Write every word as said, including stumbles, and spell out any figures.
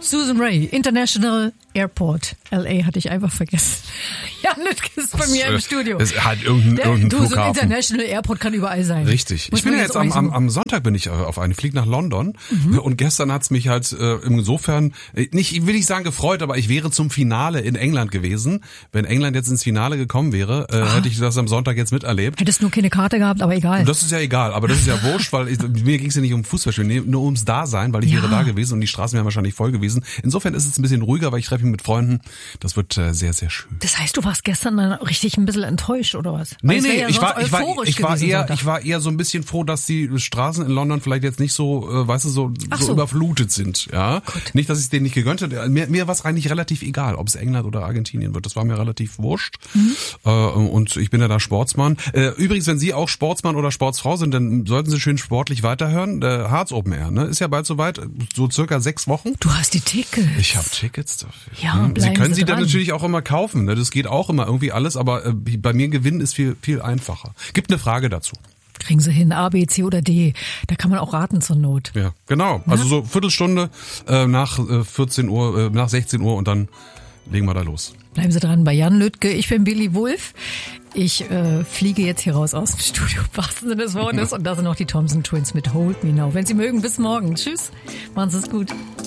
Susan Ray, International Airport. L A hatte ich einfach vergessen. Jan Lüttke ist bei mir im Studio. Es hat irgendein, Der, irgendein du, Flughafen. So ein International Airport kann überall sein. Richtig. Muss ich bin man ja jetzt jetzt am, auch nicht am, so- am Sonntag bin ich auf einen Flieg nach London mhm. und gestern hat's mich halt äh, insofern, äh, nicht, ich will nicht sagen gefreut, aber ich wäre zum Finale in England gewesen. Wenn England jetzt ins Finale gekommen wäre, äh, hätte ich das am Sonntag jetzt miterlebt. Hättest nur keine Karte gehabt, aber egal. Das ist ja egal, aber das ist ja wurscht, weil ich, mir ging's ja nicht um Fußballspielen, nur ums Dasein, weil ich Ja. wäre da gewesen und die Straßen wären wahrscheinlich voll gewesen. Insofern ist es ein bisschen ruhiger, weil ich treffe mich mit Freunden. Das wird äh, sehr, sehr schön. Das heißt, du warst gestern dann richtig ein bisschen enttäuscht, oder was? Nee, Weil es nee, wäre ja ich sonst war, ich war, euphorisch ich war gewesen eher, Sonntag. ich war eher so ein bisschen froh, dass die Straßen in London vielleicht jetzt nicht so, äh, weißt du, so, Ach so so. überflutet sind, ja. Gut. Nicht, dass ich es denen nicht gegönnt hätte. Mir, mir war es eigentlich relativ egal, ob es England oder Argentinien wird. Das war mir relativ wurscht. Mhm. Äh, und ich bin ja da Sportsmann. Äh, übrigens, wenn Sie auch Sportsmann oder Sportsfrau sind, dann sollten Sie schön sportlich weiterhören. Der Harz Open Air, ne, ist ja bald soweit, so circa sechs Wochen. Du hast die Tickets. Ich habe Tickets dafür. Ja, Hm. Sie bleiben können Sie sie dann dran. natürlich auch immer kaufen. Ne? Das geht auch immer irgendwie alles, aber äh, bei mir gewinnen ist viel viel einfacher. Gibt eine Frage dazu. Kriegen sie hin, A, B, C oder D. Da kann man auch raten zur Not. Ja, genau. Also so Viertelstunde äh, nach äh, vierzehn Uhr, äh, nach sechzehn Uhr und dann legen wir da los. Bleiben Sie dran bei Jan Lüttke. Ich bin Billy Wulff. Ich äh, fliege jetzt hier raus aus dem Studio, im wahrsten Sinne des Wortes. Und da sind noch die Thompson Twins mit Hold Me Now. Wenn Sie mögen, bis morgen. Tschüss. Machen Sie es gut.